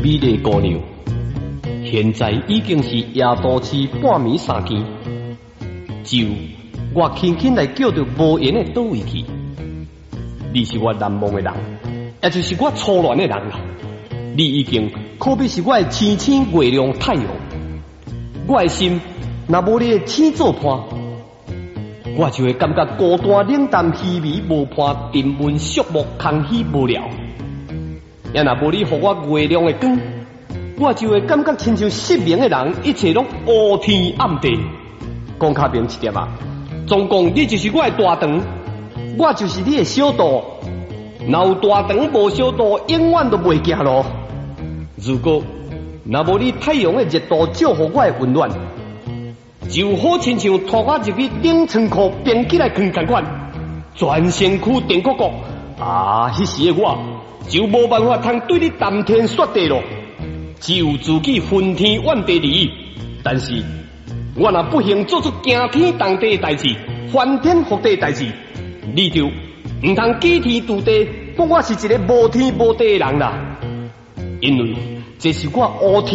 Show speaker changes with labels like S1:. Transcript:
S1: 美丽姑娘，现在已经是夜都市半暝3更，就我轻轻来叫着无言的倒位去。你是我难忘的人，也就是我初恋的人啦。你已经可比是我的星星、月亮、太阳。我的心若无你的星做伴，我就会感觉孤单、冷淡、稀微、无伴、沉闷、寂寞、空虚、无聊。也若无你予我月亮的光，我就会感觉亲像失明的人，一切拢乌天暗地。讲较明一点啊，总共你就是我的大肠，我就是你的小肚。若有大肠无小肚，永远都袂行路。如果若无你太阳的热度照予我的温暖，就好亲像拖我入去冷仓库冰起来放同款，全身躯电鼓鼓。迄时的我就无办法通对你谈天说地咯，只有自己分天怨地而已。但是我若不幸做出惊天动地的代志、翻天覆地的代志，你就唔通欺天妒地，讲我是一个无天无地的人啦。因为这是我乌天